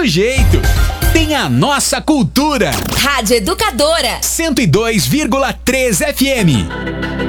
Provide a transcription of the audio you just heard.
nosso jeito. Tem a nossa cultura. Rádio Educadora 102,3 FM.